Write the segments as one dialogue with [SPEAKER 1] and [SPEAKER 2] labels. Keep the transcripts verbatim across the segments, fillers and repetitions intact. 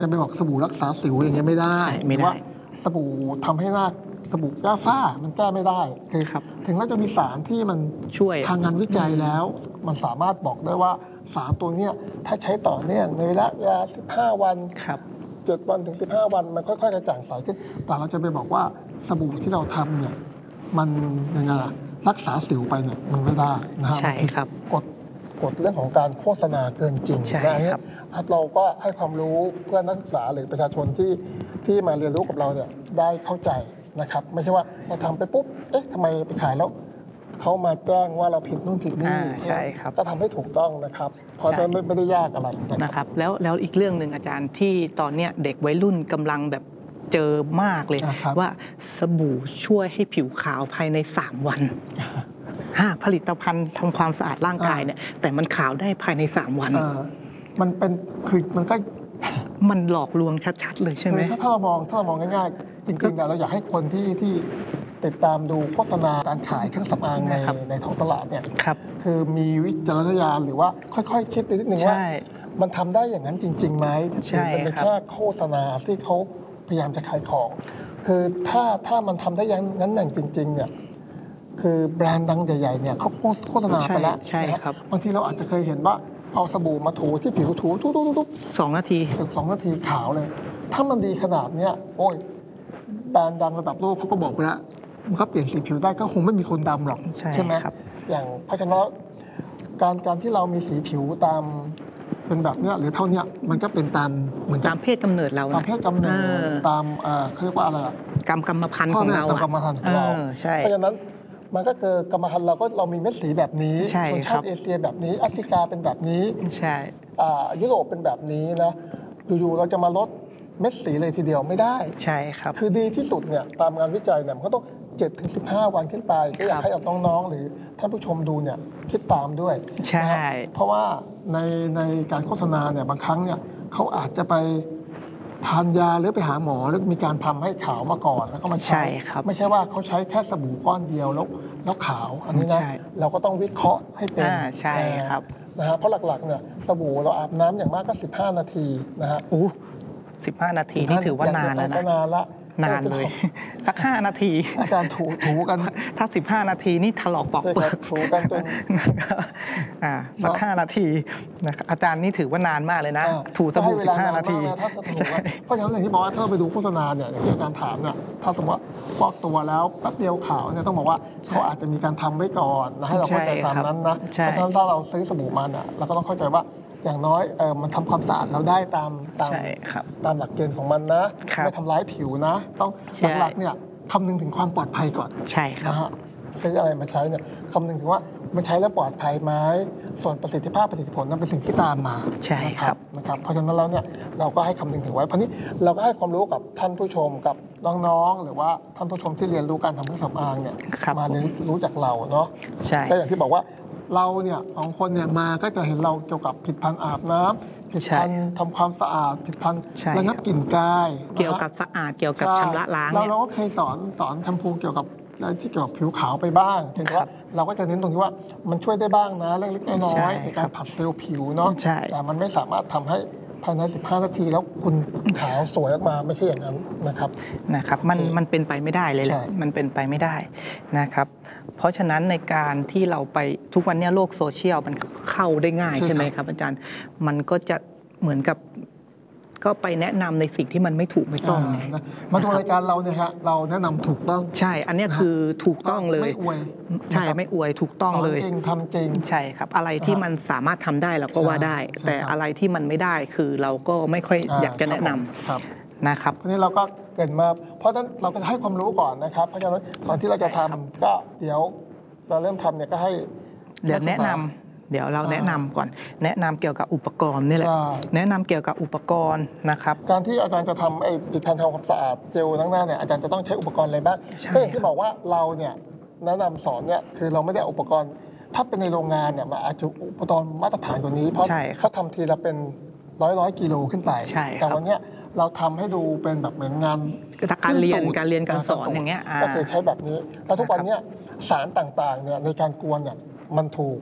[SPEAKER 1] จะไปบอกสบู่รักษาสิวอย่างเงี้ยไม่ได้
[SPEAKER 2] ไม่ได้
[SPEAKER 1] ว่าสบู่ทำให้หน้าสบู่แก้ฝ้ามันแก้ไม่ได้คือถึงเราจะมีสารที่มัน
[SPEAKER 2] ช่วย
[SPEAKER 1] ทางงานวิจัยแล้วมันสามารถบอกได้ว่าสารตัวเนี้ยถ้าใช้ต่อเนื่องในระยะสิบห้าวันเจ็ดวันถึงสิบห้าวันมันค่อยๆกระจ่างใสขึ้นแต่เราจะไปบอกว่าสบู่ที่เราทำเนี่ยมันยังไงรักษาสิวไปเนี่ยมันไม่ได้นะครับ
[SPEAKER 2] ใช่ครับ
[SPEAKER 1] กฎกฎเรื่องของการโฆษณาเกินจริงนะอันนี้เราก็ให้ความรู้เพื่อนักศึกษาหรือประชาชนที่ที่มาเรียนรู้กับเราเนี่ยได้เข้าใจนะครับไม่ใช่ว่าเราทำไปปุ๊บเอ๊ะทำไมไปขายแล้วเขามาแจ้งว่าเราผิดนู่นผิดนี่
[SPEAKER 2] ใช่ครับ
[SPEAKER 1] ก็ทำให้ถูกต้องนะครับเพราะจะไม่ไม่ได้ยากอะไร
[SPEAKER 2] นะครับแล้วแล้วอีกเรื่องหนึ่งอาจารย์ที่ตอนเนี้ยเด็กวัยรุ่นกำลังแบบเจอมากเลยว่าสบู่ช่วยให้ผิวขาวภายในสามวันผลิตภัณฑ์ทำความสะอาดร่างกายเนี่ยแต่มันขาวได้ภายในสามวัน
[SPEAKER 1] มันเป็นคือมันก็
[SPEAKER 2] มันหลอกลวงชัดๆเลยใช่ไหม
[SPEAKER 1] ถ้าเรามองถ้าเรามองง่ายๆจริงๆเราอยากให้คนที่ที่ติดตามดูโฆษณาการขายเครื่องสำอางในในท้องตลาดเนี่ยคือมีวิจารณญาณหรือว่าค่อยๆคิดนิดนึงว่ามันทำได้อย่างนั้นจริงๆไหมหรือเป็นแค่โฆษณาที่เขาพยายามจะขายของคือถ้าถ้ามันทำได้อย่างนั้นอย่างจริงๆเนี่ยคือแบรนด์ดังใหญ่ๆเนี่ยเขาโฆษณาไปแล้ว
[SPEAKER 2] ใช่ครับ
[SPEAKER 1] บางทีเราอาจจะเคยเห็นว่าเอาสบู่มาถูที่ผิวถูทุบๆ
[SPEAKER 2] ๆสองนาที
[SPEAKER 1] ถึงสองนาทีขาวเลยถ้ามันดีขนาดเนี้ยโอ้ยแบรนด์ดังระดับโลกเขาก็บอกไปแล้วมันก็เปลี่ยนสีผิวได้ก็คงไม่มีคนดำหรอกใช่ไหมอย่างเพราะฉะนั้นการการที่เรามีสีผิวตามเป็นแบบเนี้ยหรือเท่านี้มันก็เป็นตาม
[SPEAKER 2] เหมือนตามเพศกำเนิดเรา
[SPEAKER 1] ตามเพศกำเนิดตามเขาเรียกว่าอะไร
[SPEAKER 2] กรรมกรรมพันธุ์ของเรา
[SPEAKER 1] ตามกรรมพันธุ์ของเราเพราะฉะนั้นมันก็เกิดกรรมพันธุ์เราก็เรามีเม็ดสีแบบนี้ชนชาติเอเชียแบบนี้แอฟริกาเป็นแบบนี้
[SPEAKER 2] ใช่
[SPEAKER 1] ยุโรปเป็นแบบนี้นะอยู่ๆเราจะมาลดเม็ดสีเลยทีเดียวไม่ได้
[SPEAKER 2] ใช่ครับ
[SPEAKER 1] คือดีที่สุดเนี่ยตามงานวิจัยเนี่ยมันก็ต้องเจ็ดถึงสิบห้าวันขึ้นไปก็อยากให้กับน้องๆหรือท่านผู้ชมดูเนี่ยคิดตามด้วย
[SPEAKER 2] ใช่
[SPEAKER 1] เพราะว่าในในการโฆษณาเนี่ยบางครั้งเนี่ยเขาอาจจะไปทานยาหรือไปหาหมอแล้วมีการทำให้ขาวมาก่อนแล้วก็มาใช้ไม่ใช่ว่าเขาใช้แค่สบู่ก้อนเดียวแล้วแล้วขาวอันนี้นะเราก็ต้องวิเคราะห์ให้เป็น
[SPEAKER 2] ใช่ครับ
[SPEAKER 1] นะฮะเพราะหลักๆเนี่ยสบู่เราอาบน้ำอย่างมากก็สิบห้านาทีนะฮะ
[SPEAKER 2] โอ้สิบห้านาทีนี่ถือว่านานแล้วนะ
[SPEAKER 1] นานละ
[SPEAKER 2] นานเลยสักห้านาที
[SPEAKER 1] อาจารย์ถูถูกัน
[SPEAKER 2] ถ้าสิบห้านาทีนี่ถลอกปอกเปลือก
[SPEAKER 1] ถูกันจน
[SPEAKER 2] อ่าสักห้านาทีนะครับอาจารย์นี่ถือว่านานมากเลยนะถูสบู่สิบห้านาที
[SPEAKER 1] เพราะฉะนั้นอย่างที่บอกว่าถ้าเราไปดูโฆษณาเนี่ยอย่างที่อาจารย์ถามเนี่ยถ้าสมมติว่าฟอกตัวแล้วแป๊บเดียวขาวเนี่ยต้องบอกว่าเขาอาจจะมีการทำไว้ก่อนนะให้เราเข้าใจตามนั้นนะเพราะฉะนั้นถ้าเราซื้อสบู่มาเนี่ยเราก็ต้องเข้าใจว่าอย่างน้อยเออมันทำความสะอาดเราได้ตามตามตามหลักเกณฑ์ของมันนะไม่ทำร้ายผิวนะต้องหลักๆเนี่ยคำนึงถึงความปลอดภัยก่อน
[SPEAKER 2] ใช่ครับ
[SPEAKER 1] นะฮะซื้ออะไรมาใช้เนี่ยคำนึงถึงว่ามันใช้แล้วปลอดภัยไหมส่วนประสิทธิภาพประสิทธิผลนั้นเป็นสิ่งที่ตามมา
[SPEAKER 2] ใช่ครับ
[SPEAKER 1] นะครับเพราะฉะนั้นแล้วเนี่ยเราก็ให้คำนึงถึงไว้เพราะนี้เราก็ให้ความรู้กับท่านผู้ชมกับน้องๆหรือว่าท่านผู้ชมที่เรียนรู้การทำเครื่องสำอางเนี่ยมาเรียนรู้จากเราเนาะก็อย่างที่บอกว่าเราเนี่ยสองคนเนี่ยมาก็จะเห็นเราเกี่ยวกับผลิตภัณฑ์อาบน้ำผลิตภัณฑ์ทำความสะอาดผลิตภัณฑ์ระงับกลิ่นกาย
[SPEAKER 2] เกี่ยวกับสะอาดเกี่ยวกับชำระล้าง
[SPEAKER 1] เราเราก็เคยสอนสอนแชมพูเกี่ยวกับอะไรที่เกี่ยวกับผิวขาวไปบ้างเพียงแต่ว่าเราก็จะเน้นตรงที่ว่ามันช่วยได้บ้างนะเล็กๆน้อยๆในการผัดเซลล์ผิวเนาะแต่มันไม่สามารถทำให้ภายในสิบห้านาทีแล้วคุณขาวสวยออกมาไม่ใช่อย่างนั้นนะครับ
[SPEAKER 2] นะครับมันมันเป็นไปไม่ได้เลยแหละมันเป็นไปไม่ได้นะครับเพราะฉะนั้นในการที่เราไปทุกวันนี้โลกโซเชียลมันเข้าได้ง่ายใช่ไหมครับอาจารย์มันก็จะเหมือนกับก็ไปแนะนำในสิ่งที่มันไม่ถูกไม่ต้อง
[SPEAKER 1] มาดูรายการเราเนี่ยฮะเราแนะนำถูกต้อง
[SPEAKER 2] ใช่อันนี้คือถูกต้องเลย
[SPEAKER 1] ไม่อวย
[SPEAKER 2] ใช่ไม่อวยถูกต้องเลย
[SPEAKER 1] จริงทำจริง
[SPEAKER 2] ใช่ครับอะไรที่มันสามารถทำได้เราก็ว่าได้แต่อะไรที่มันไม่ได้คือเราก็ไม่ค่อยอยากจะแนะนำนะครับ
[SPEAKER 1] เพราะนี้เราก็เกิดมาเพราะฉะนั้นเราก็ให้ความรู้ก่อนนะครับเพราะฉะนั้นก่อนที่เราจะทำก็เดี๋ยวเราเริ่มทำเนี่ยก็ให้
[SPEAKER 2] เดี๋ยวแนะนำเดี๋ยวเราแนะนำก่อนแนะนำเกี่ยวกับอุปกรณ์นี่แหละแนะนำเกี่ยวกับอุปกรณ์นะครับ
[SPEAKER 1] การที่อาจารย์จะทำไอ้ผลิตภัณฑ์ทำความสะอาดเจลทั้งหน้าเนี่ยอาจารย์จะต้องใช้อุปกรณ์อะไรบ้างก็อย่างที่บอกว่าเราเนี่ยแนะนำสอนเนี่ยคือเราไม่ได้อุปกรณ์ถ้าเป็นในโรงงานเนี่ยมันอาจจะอุปกรณ์มาตรฐานกว่านี้เพราะเขาทำทีละเป็นร้อยร้อยกิโลขึ้นไปแต่วันนี้เราทำให้ดูเป็นแบบเหมือนงาน
[SPEAKER 2] การเรียนการเรียนการสอนอย่างเงี้ย
[SPEAKER 1] ก็คือใช้แบบนี้แล้วทุกวันนี้สารต่างๆเนี่ยในการกวนเนี่ยมันถูก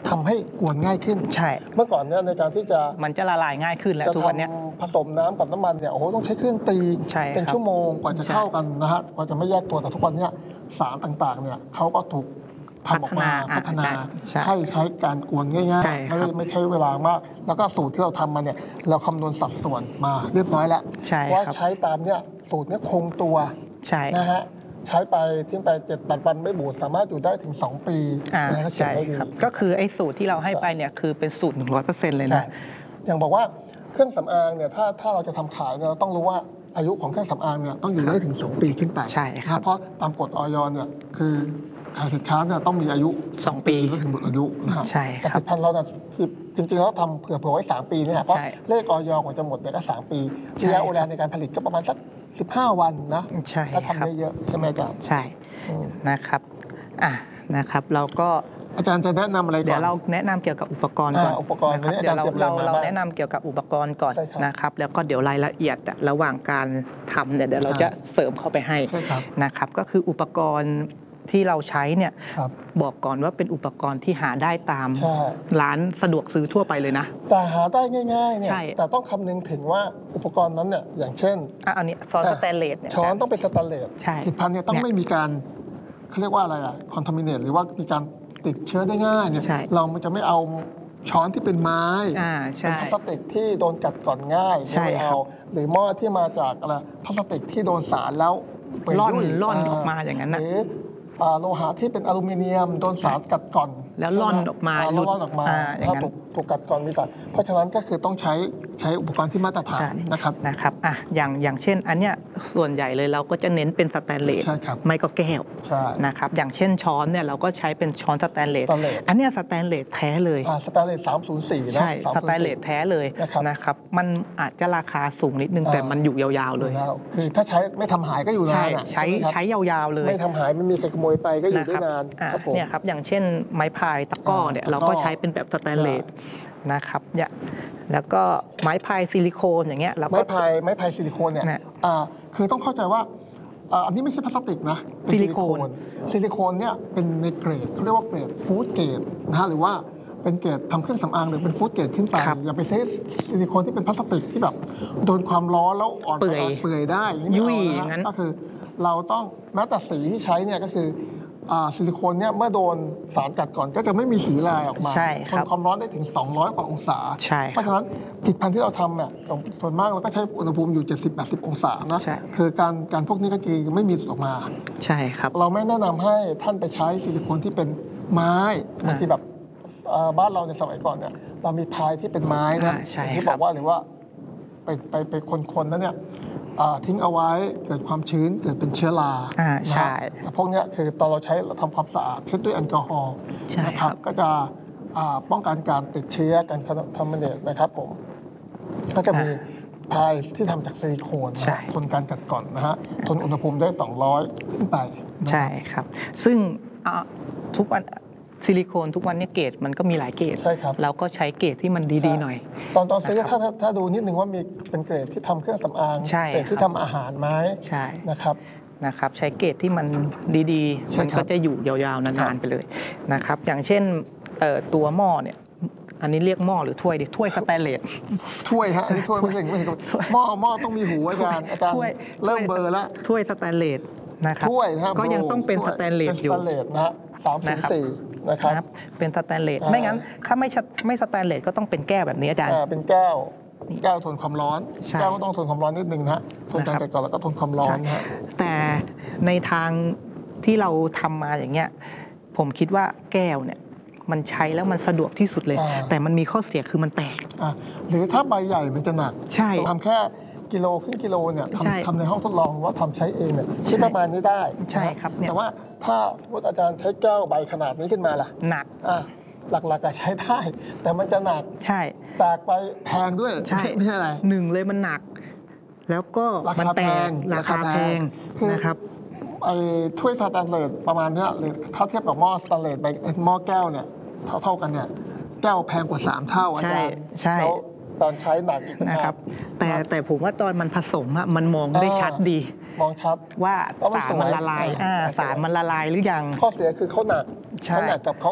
[SPEAKER 1] ทำให้กวนง่ายขึ้น
[SPEAKER 2] ใช่
[SPEAKER 1] เมื่อก่อนเนี่ยในการที่จะ
[SPEAKER 2] มันจะละลายง่ายขึ้นแล้วทุกวันนี้
[SPEAKER 1] ผสมน้ำกับน้ำมันเนี่ยโอ้โหต้องใช้เครื่องตีเป็นชั่วโมงกว่าจะเข้ากันนะฮะกว่าจะไม่แยกตัวแต่ทุกวันนี้สารต่างๆเนี่ยเขาก็ถูกทำออกมาพัฒนาให้ใช้การกวนง่ายๆไม่ไม่ใช้เวลามากแล้วก็สูตรที่เราทำมาเนี่ยเราคำนวณสัดส่วนมาเรียบร้อยแล้วว่าใช้ตามเนี่ยสูตรนี้คงตัวนะฮะใช้ไปทิ้งไปเจ็ดแปดวันไม่บูดสามารถอยู่ได้ถึงสองปี
[SPEAKER 2] ใช่ครับก็คือไอ้สูตรที่เราให้ไปเนี่ยคือเป็นสูตร หนึ่งร้อยเปอร์เซ็นต์ เลยนะ
[SPEAKER 1] อย่างบอกว่าเครื่องสำอางเนี่ยถ้าถ้าเราจะทำขายเนี่ยเราต้องรู้ว่าอายุของเครื่องสำอางเนี่ยต้องอยู่ได้ถึงสองปีขึ้นไป
[SPEAKER 2] ใช่ครับ
[SPEAKER 1] เพราะตามกฎออยเนี่ยคือขายสินค้าเนี่ยต้องมีอายุ
[SPEAKER 2] สองปี
[SPEAKER 1] ก็ถึงหมดอายุนะครับ
[SPEAKER 2] ใช่ครับ
[SPEAKER 1] ผลิตภัณฑ์เราเนี่ยคือจริงๆแล้วทำเผื่อเผื่อไว้สามปีเนี่ยเพราะเลขออยกว่าจะหมดเนี่ยก็สามปีระยะเวลาในการผลิตก็ประมาณสักสิบห้าวันนะถ้าทำเยอะๆใช่ไหมอาจารย์
[SPEAKER 2] ใช่นะครับอ่ะนะครับเราก็
[SPEAKER 1] อาจารย์จะแนะนำอะไรก่อน
[SPEAKER 2] เดี๋ยวเราแนะนำเกี่ยวกับอุปกรณ์ก่อน
[SPEAKER 1] อุปกรณ์
[SPEAKER 2] นะครับเดี๋ยวเราเราเราแนะนำเกี่ยวกับอุปกรณ์ก่อนนะครับแล้วก็เดี๋ยวรายละเอียดระหว่างการทำเนี่ยเดี๋ยวเราจะเสริมเข้าไปให้นะครับก็คืออุปกรณ์ที่เราใช้เนี่ยบอกก่อนว่าเป็นอุปกรณ์ที่หาได้ตามร้านสะดวกซื้อทั่วไปเลยนะ
[SPEAKER 1] แต่หาได้ง่ายๆเนี่ยแต่ต้องคำนึงถึงว่าอุปกรณ์นั้นเนี่ยอย่างเช่น
[SPEAKER 2] อันนี้ช้อนสแตนเลส
[SPEAKER 1] ช้อนต้องเป็นสแตนเลสผลิตภัณฑ์เนี่ยต้องไม่มีการเขาเรียกว่าอะไรอะคอนทามิเนตหรือว่ามีการติดเชื้อได้ง่ายเนี่ยเรามันจะไม่เอาช้อนที่เป็นไม้เป็นพลาสติกที่โดนกัดก่อนง่ายไม่เอาหรือหม้อที่มาจากอะไรพลาสติกที่โดนสารแล้ว
[SPEAKER 2] ร่อนร่อนออกมาอย่างนั้นนะ
[SPEAKER 1] หรือโลหะที่เป็นอลูมิเนียมโดนสารกัดก่อน
[SPEAKER 2] แล้วล่อนออกมา
[SPEAKER 1] หลุดออกมาถ้าถูกถูกกัดก่อนมีสารเพราะฉะนั้นก็คือต้องใช้ใช้อุปกรณ์ที่มาตรฐานนะครับ
[SPEAKER 2] นะครับอ่ะอย่างอย่างเช่นอันเนี้ยส่วนใหญ่เลยเราก็จะเน้นเป็นสแตนเลสไม่ก็แก้วนะครับอย่างเช่นช้อนเนี่ยเราก็ใช้เป็นช้อนสแตนเลสอันเนี้ยสแตนเลสแท้เลย
[SPEAKER 1] สแตนเลสสามศูนย์สี่นะ
[SPEAKER 2] ใช่สแตนเลสแท้เลยนะครับมันอาจจะราคาสูงนิดนึงแต่มันอยู่ยาวๆเลย
[SPEAKER 1] คือถ้าใช้ไม่ทำหายก็อยู่นาน
[SPEAKER 2] ใช้ใช้ยาวๆเลย
[SPEAKER 1] ไม่ทำหายไม่มีใครขโมยไปก็อยู่ได้นาน
[SPEAKER 2] เนี่ยครับอย่างเช่นไม้พายตะก้อเนี่ยเราก็ใช้เป็นแบบสแตนเลสนะครับเนี่ยแล้วก็ไม้พายซิลิโคนอย่างเงี้ย
[SPEAKER 1] ไม้พายไม้พายซิลิโคนเนี่ยคือต้องเข้าใจว่าอันนี้ไม่ใช่พลาสติกนะ
[SPEAKER 2] ซิลิโคน
[SPEAKER 1] ซิลิโคนเนี่ยเป็นในเกรดเขาเรียกว่าเกรดฟู้ดเกรดนะฮะหรือว่าเป็นเกรดทำเครื่องสำอางหรือเป็นฟู้ดเกรดขึ้นไปอย่าไปซื้อซิลิโคนที่เป็นพลาสติกที่แบบโดนความร้อนแล้วอ่อนเปื่อยได้
[SPEAKER 2] ยุ่ยอย่างนั้น
[SPEAKER 1] ก็คือเราต้องแม้แต่สีที่ใช้เนี่ยก็คือซิลิโคนเนี่ยเมื่อโดนสารกัดก่อนก็จะไม่มีสีลายออกมาทนความร้อนได้ถึงสองร้อยกว่าองศาเพราะฉะนั้นผลิตภัณฑ์ที่เราทำเนี่ยส่วนมากเราก็ใช้อุณหภูมิอยู่ เจ็ดสิบถึงแปดสิบ องศานะคือการการพวกนี้ก็จะไม่มีออกมา
[SPEAKER 2] ใช่ครับ
[SPEAKER 1] เราไม่แนะนำให้ท่านไปใช้ซิลิโคนที่เป็นไม้บางทีแบบบ้านเราในสมัยก่อนเนี่ยเรามีพายที่เป็นไม้นะที่บอกว่าหรือว่าไปไปไปคนๆนั้นเนี่ยทิ้งเอาไว้เกิดความชื้นเกิดเป็นเชื้อรา
[SPEAKER 2] ใช่
[SPEAKER 1] แต่พวกนี้คือตอนเราใช้เราทำความสะอาดเช็ดด้วยแอลกอฮอล์นะครับก็จะป้องกันการติดเชื้อการคอนทามิเนตนะครับผมก็จะมีพายที่ทำจากซิลิโคนทนการกัดก่อนนะฮะทนอุณหภูมิได้สองร้อยขึ้นไป
[SPEAKER 2] ใช่ครับซึ่งทุกวันซิลิโคนทุกวันนี้เกรดมันก็มีหลายเกรด
[SPEAKER 1] ใช่ครับ
[SPEAKER 2] เราก็ใช้เกรดที่มันดีๆหน่อย
[SPEAKER 1] ตอนตอนซื้อถ้าถ้าดูนิดนึงว่ามีเป็นเกรดที่ทำเครื่องสำอางเกรดที่ทำอาหารไหม
[SPEAKER 2] ใช่
[SPEAKER 1] นะครับ
[SPEAKER 2] นะครับใช้เกรดที่มันดีๆมันก็จะอยู่ยาวๆนานๆไปเลยนะครับอย่างเช่นตัวหม้อเนี่ยอันนี้เรียกหม้อหรือถ้วยดิถ้วยสแตนเลส
[SPEAKER 1] ถ้วยฮะอันนี้ถ้วยไม่ใช่ไม่ใช่หม้อหม้อต้องมีหูอาจารย์อาจารย์เริ่มเบอร์แล้ว
[SPEAKER 2] ถ้วยสแตนเลสนะครับ
[SPEAKER 1] ถ้วย
[SPEAKER 2] ก็ยังต้องเป็นสแตนเลสอยู่
[SPEAKER 1] นะสามถึงสี่นะครับ
[SPEAKER 2] เป็นสแตนเลสไม่งั้นถ้าไม่ไม่สแตนเลสก็ต้องเป็นแก้วแบบนี้อาจารย์
[SPEAKER 1] เป็นแก้วแก้วทนความร้อนแก้วก็ต้องทนความร้อนนิดนึงนะทนการกัดก่อนแล้วก็ทนความร้อนนะ
[SPEAKER 2] แต่ในทางที่เราทำมาอย่างเงี้ยผมคิดว่าแก้วเนี่ยมันใช้แล้วมันสะดวกที่สุดเลยแต่มันมีข้อเสียคือมันแตก
[SPEAKER 1] หรือถ้าใบใหญ่มันจะหนัก
[SPEAKER 2] ใช่
[SPEAKER 1] ทำแค่กิโลครึ่งกิโลเนี่ยทำทำในห้องทดลองว่าทำใช้เองเนี่ยที่ประมาณนี้ได้
[SPEAKER 2] ใช่ครับ
[SPEAKER 1] แต่ว่าถ้าสมมติอาจารย์ใช้แก้วใบขนาดนี้ขึ้นมาล่ะ
[SPEAKER 2] หนัก
[SPEAKER 1] อ่ะหลักๆใช้ได้แต่มันจะหนัก
[SPEAKER 2] ใช่
[SPEAKER 1] แตกไปแพงด้วย
[SPEAKER 2] ใช่
[SPEAKER 1] ไม่ใช่อะไร
[SPEAKER 2] หนึ่งเลยมันหนักแล้วก็มันแตกราคาแพงนะครับ
[SPEAKER 1] ไอ้ถ้วยสแตนเลสประมาณนี้หรือถ้าเทียบกับหม้อสแตนเลสใบหม้อแก้วเนี่ยเท่าๆกันเนี่ยแก้วแพงกว่าสามเท่าอาจารย์
[SPEAKER 2] ใช่
[SPEAKER 1] ตอนใช้หนักอีก
[SPEAKER 2] นะครับแต่แต่ผมว่าตอนมันผสมมันมองได้ชัดดี
[SPEAKER 1] มองชัด
[SPEAKER 2] ว่าสารมันละลายสารมันละลายหรือยัง
[SPEAKER 1] ข้อเสียคือเขาหนักเขาหนักกับเขา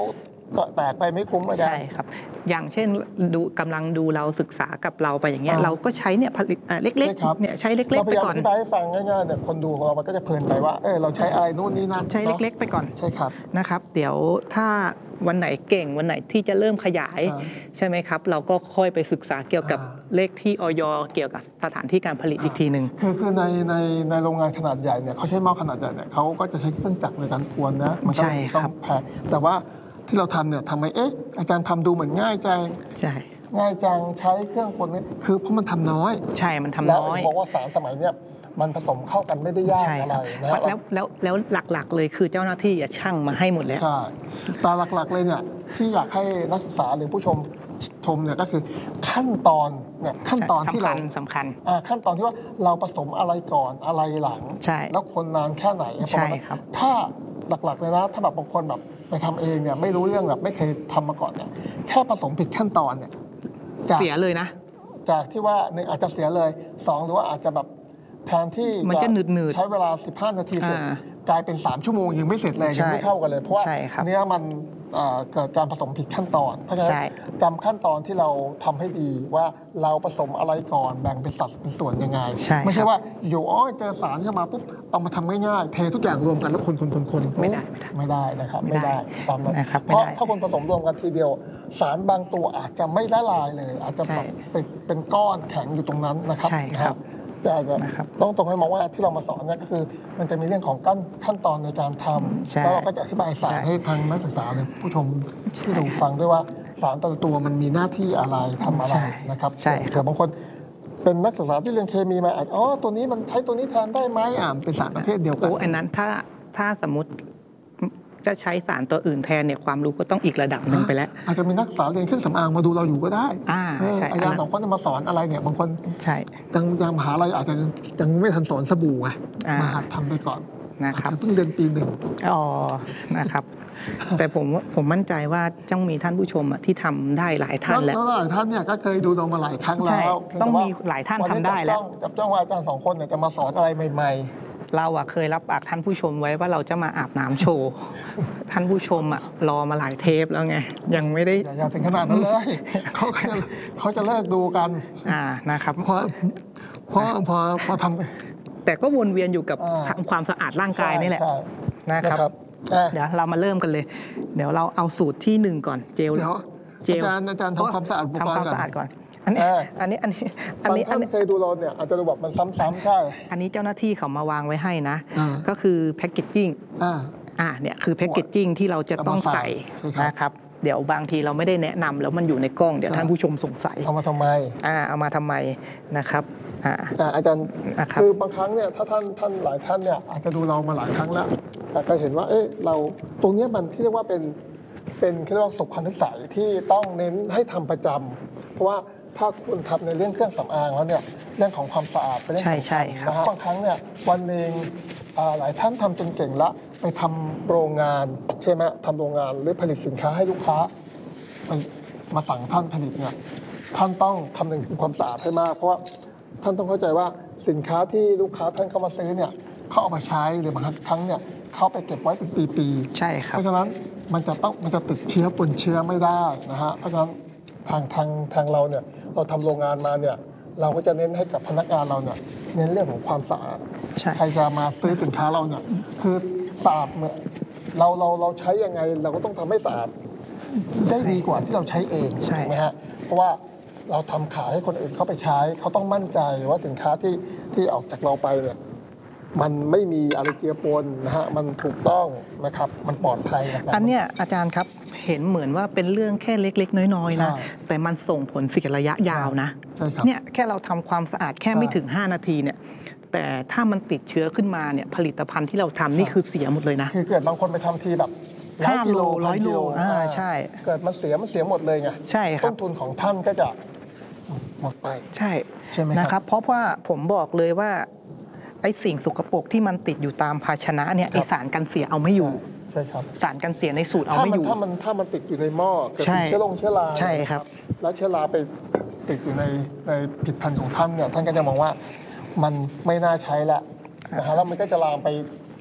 [SPEAKER 1] แตกไปไม่คุ้มอาจารย์
[SPEAKER 2] ใช่ครับอย่างเช่นดูกำลังดูเราศึกษากับเราไปอย่างเงี้ยเราก็ใช้เนี่ยผลิตเล็กๆเนี่ยใช้เล็กๆไปก่อน
[SPEAKER 1] เราพยายามอธิบายให้ฟังง่ายๆเนี่ยคนดูของเรามันก็จะเพลินไปว่าเออเราใช้อะไรนู่นนี่นั่น
[SPEAKER 2] ใช้เล็กๆไปก่อน
[SPEAKER 1] ใช่ครับ
[SPEAKER 2] นะครับเดี๋ยวถ้าวันไหนเก่งวันไหนที่จะเริ่มขยายใช่ไหมครับเราก็ค่อยไปศึกษาเกี่ยวกับเลขที่อยเกี่ยวกับสถานที่การผลิตอีกทีหนึ่ง
[SPEAKER 1] คือคือในในในโรงงานขนาดใหญ่เนี่ยเขาใช้หม้อขนาดใหญ่เนี่ยเขาก็จะใช้เครื่องจักรในการกวนนะมันก็ต้องแพงแต่ว่าที่เราทำเนี่ยทำไมเอ๊ะอาจารย์ทำดูเหมือนง่ายจัง
[SPEAKER 2] ใช่
[SPEAKER 1] ง่ายจังใช้เครื่องกลนี่คือเพราะมันทำน้อย
[SPEAKER 2] ใช่มันทำน้อย
[SPEAKER 1] แล้วบอกว่าสารสมัยเนี่ยมันผสมเข้ากันไม่ได้ยากอะไรนะ
[SPEAKER 2] แล้วแล้วแล้วหลักๆเลยคือเจ้าหน้าที่ช่างมาให้หมดแล้ว
[SPEAKER 1] ใช่แต่หลักๆเลยเนี่ยที่อยากให้นักศึกษาหรือผู้ชมชมเนี่ยก็คือขั้นตอนเนี่ยขั้นตอนที่เรา
[SPEAKER 2] สำคัญ
[SPEAKER 1] ขั้นตอนที่ว่าเราผสมอะไรก่อนอะไรหลังแล้วคนนานแค่ไหน
[SPEAKER 2] ใช่ครับ
[SPEAKER 1] ถ้าหลักๆเลยนะถ้าแบบบางคนแบบไปทำเองเนี่ยไม่รู้เรื่องแบบไม่เคยทำมาก่อนเนี่ยแค่ผสมผิดขั้นตอนเนี่ย
[SPEAKER 2] เสียเลยนะ
[SPEAKER 1] จากที่ว่าหนึ่งอาจจะเสียเลยสองหรือว่าอาจจะแบบแทนที่
[SPEAKER 2] มันจะหนืด
[SPEAKER 1] ๆใช้เวลาสิบห้านาทีเสร็จกลายเป็นสามชั่วโมงยังไม่เสร็จเลยยังไม่เข้ากันเลยเพราะว่าเนื้อมันเกิดการผสมผิดขั้นตอนเพราะฉะนั้นจำขั้นตอนที่เราทำให้ดีว่าเราผสมอะไรก่อนแบ่งเป็นสัดเป็นส่วนยังไงไม่ใช่ว่าอยู่อ๋อเจอสารเข้ามาปุ๊บเอามาทำง่ายๆเททุกอย่างรวมกันแล้วคนคนคนคน
[SPEAKER 2] ไม่ได้
[SPEAKER 1] ไม่ได้นะครับไม่ได้ตามนั้นเพราะถ้าคนผสมรวมกันทีเดียวสารบางตัวอาจจะไม่ละลายเลยอาจจะแบบติดเป็นก้อนแข็งอยู่ตรงนั้นนะครับ
[SPEAKER 2] ใช่ครับ
[SPEAKER 1] จะต้องตรงให้มองว่าที่เรามาสอนเนี่ยก็คือมันจะมีเรื่องของขั้นขั้นตอนในการทำแล้วเราก็จะอธิบายสารให้ทางนักศึกษาหรือผู้ชมที่ดูฟังด้วยว่าสารแต่ละตัวมันมีหน้าที่อะไรทำอะไรนะครับ
[SPEAKER 2] ใช่
[SPEAKER 1] แต่บางคนเป็นนักศึกษาที่เรียนเคมีมาอ๋อตัวนี้มันใช้ตัวนี้แทนได้ไหมอ่าเป็นสารประเภทเดียวกัน
[SPEAKER 2] โอ้อันนั้นถ้าถ้าสมมติจะใช้สารตัวอื่นแทนเนี่ยความรู้ก็ต้องอีกระดับหนึ่งไปแล้ว
[SPEAKER 1] อาจจะมีนักศึกษาเรียนเครื่องสำอางมาดูเราอยู่ก็ได้
[SPEAKER 2] อ่าใช่
[SPEAKER 1] อาจารย์สองคนจะมาสอนอะไรเนี่ยบางคน
[SPEAKER 2] ใช่
[SPEAKER 1] ยังยังมหาลัยอาจจะยังไม่ทันสอนสบู่ไงมาหัดทำไปก่อน
[SPEAKER 2] นะครับ
[SPEAKER 1] เพิ่งเรียนปีหนึ่ง
[SPEAKER 2] อ๋อนะครับแต่ผมผมมั่นใจว่าต้องมีท่านผู้ชมที่ทำได้หลายท่านแล้ว
[SPEAKER 1] หลายท่านเนี่ยก็เคยดูเรามาหลายครั้งแล้ว
[SPEAKER 2] ต้องมีหลายท่านทำได้แล้ว
[SPEAKER 1] จับจ้องว่าอาจารย์สองคนเนี่ยจะมาสอนอะไรใหม่
[SPEAKER 2] ๆเราอะเคยรับปากท่านผู้ชมไว้ว่าเราจะมาอาบน้ำโชว์ท่านผู้ชมอะรอมาหลายเทปแล้วไงยังไม่ได้
[SPEAKER 1] อย่าถึงขนาดนั้นเลยเขาเขาจะเลิกดูกัน
[SPEAKER 2] อ่านะครับ
[SPEAKER 1] เพราะเพราะพอพอท
[SPEAKER 2] ำแต่ก็วนเวียนอยู่กับทำความสะอาดร่างกายนี่แหละนะครับเดี๋ยวเรามาเริ่มกันเลยเดี๋ยวเราเอาสูตรที่หนึ่งก่อนเจล
[SPEAKER 1] เดี๋ยวอาจารย์อาจารย์ทำความสะอาดอุปกรณ์
[SPEAKER 2] ก่อนทำความสะอาดก่อนอันนี้อันนี้อันนี้
[SPEAKER 1] อันนี้อันนี้เคยดูเราเนี่ยอาจจะดูแบบมันซ้ำๆใช่
[SPEAKER 2] อันนี้เจ้าหน้าที่เขามาวางไว้ให้นะก็คือแพคเกจจิ้งอ่าเนี่ยคือแพคเกจจิ้งที่เราจะต้องใส่นะครับเดี๋ยวบางทีเราไม่ได้แนะนำแล้วมันอยู่ในกล้องเดี๋ยวท่านผู้ชมสงสัย
[SPEAKER 1] เอามาทำไม
[SPEAKER 2] อ่าเอามาทำไมนะครับ
[SPEAKER 1] อ่าอาจารย์คือบางครั้งเนี่ยถ้าท่านท่านหลายท่านเนี่ยอาจจะดูเรามาหลายครั้งแล้วแต่ก็เห็นว่าเอ๊ะเราตรงนี้มันที่เรียกว่าเป็นเป็นเรียกว่าสุขนิสัยที่ต้องเน้นให้ทำประจำเพราะว่าถ้าคุณทำในเรื่องเครื่องสำอางแล้วเนี่ยเรื่องของความสะอาดเป็นเรื่องสำคัญนะบางครั้งเนี่ยวันหนึ่งหลายท่านทำจนเก่งละไปทำโรงงานใช่ไหมทำโรงงานหรือผลิตสินค้าให้ลูกค้าไปมาสั่งท่านผลิตเนี่ยท่านต้องคำนึงถึงความสะอาดให้มากเพราะว่าท่านต้องเข้าใจว่าสินค้าที่ลูกค้าท่านเข้ามาซื้อเนี่ยเขาเอามาใช้หรือบางครั้งเนี่ยเขาไปเก็บไว้เป็นปี
[SPEAKER 2] ๆใช่ครับ
[SPEAKER 1] เพราะฉะนั้นมันจะต้องมันจะติดเชื้อปนเชื้อไม่ได้นะฮะเพราะฉะนั้นทางทางทางเราเนี่ยเราทำโรงงานมาเนี่ยเราก็จะเน้นให้กับพนักงานเราเนี่ยเน้นเรื่องของความสะอาดใครจะมาซื้อสินค้าเราเนี่ยคือสะอาดเมื่อเราเราเราใช้ยังไงเราก็ต้องทำให้สะอาดได้ดีกว่าที่เราใช้เองใช่ไหมฮะเพราะว่าเราทำขายให้คนอื่นเข้าไปใช้เขาต้องมั่นใจว่าสินค้าที่ที่ออกจากเราไปเนี่ยมันไม่มีอะไรเจือปนนะฮะมันถูกต้องนะครับมันปลอดภัยนะครับ
[SPEAKER 2] อันเนี้ยอาจารย์ครับเห็นเหมือนว่าเป็นเรื่องแค่เล็กๆน้อยๆนะแต่มันส่งผลเสียระยะยาวนะเนี่ยแค่เราทำความสะอาดแค่ไม่ถึงห้านาทีเนี่ยแต่ถ้ามันติดเชื้อขึ้นมาเนี่ยผลิตภัณฑ์ที่เราทำนี่คือเสียหมดเลยนะ
[SPEAKER 1] คือเกิดบางคนไปทำทีแบบ
[SPEAKER 2] ห้าโลร้อยโลอ่าใช่
[SPEAKER 1] เกิดมันเสียมันเสียหมดเลยไง
[SPEAKER 2] ใช่ครับ
[SPEAKER 1] ต้นทุนของท่านก็จะหมดไป
[SPEAKER 2] ใช่
[SPEAKER 1] ใช่ไหม
[SPEAKER 2] นะครับเพราะว่าผมบอกเลยว่าไอ้สิ่งสกปรกที่มันติดอยู่ตามภาชนะเนี่ยไอสารกันเสียเอาไม่อยู่
[SPEAKER 1] ใช่ครับ
[SPEAKER 2] สารกันเสียในสูตรเอาไม่อยู่
[SPEAKER 1] ถ้ามันถ้ามันติดอยู่ในหม้อเกิดเชื้อลงเชื้อรา
[SPEAKER 2] ใช่ครับ
[SPEAKER 1] แล้วเชื้อราไปติดอยู่ในในผลิตภัณฑ์ของท่านเนี่ยท่านก็จะมองว่ามันไม่น่าใช้แล้วนะฮะแล้วมันก็จะลามไปทำ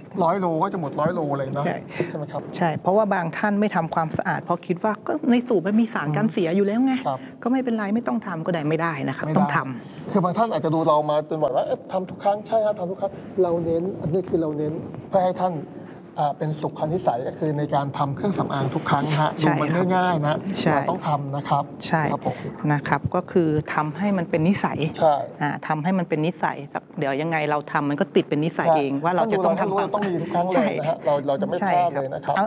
[SPEAKER 1] ร้อยโลก็จะหมดร้อยโลเลยนะ
[SPEAKER 2] ใช่
[SPEAKER 1] ใช่ไหมครับ
[SPEAKER 2] ใช่เพราะว่าบางท่านไม่ทำความสะอาดเพราะคิดว่าก็ในสูบมันมีสารกันเสียอยู่แล้วไง
[SPEAKER 1] ครับ
[SPEAKER 2] ก็ไม่เป็นไรไม่ต้องทำก็ได้ไม่ได้นะครับ
[SPEAKER 1] ไม่
[SPEAKER 2] ต้
[SPEAKER 1] ได้
[SPEAKER 2] องทำ
[SPEAKER 1] คือบางท่านอาจจะดูเรามาจนบอกว่าเอ๊ะทำทุกครั้งใช่ครับทำทุกครั้งเราเน้นอันนี้คือเราเน้นเพื่อให้ท่านอ่าเป็นสุขนิสัยก็คือในการทำเครื่องสำอางทุกครั้งนะฮะ
[SPEAKER 2] ใช่
[SPEAKER 1] ดูมัน
[SPEAKER 2] ครับ
[SPEAKER 1] ง่ายๆนะ
[SPEAKER 2] ใช่
[SPEAKER 1] เราต้องทำนะครับ
[SPEAKER 2] ใช่
[SPEAKER 1] ครับผม
[SPEAKER 2] นะครับก็คือทำให้มันเป็นนิสัย
[SPEAKER 1] ใช่
[SPEAKER 2] อ่าทำให้มันเป็นนิสัยสักเดี๋ยวยังไงเราทำมันก็ติดเป็นนิสัยเองว่าเราจะต้องทำความ
[SPEAKER 1] ต้องมีทุกครั้งเลยนะฮะเราเราจะไม่พลาดเลยนะครับ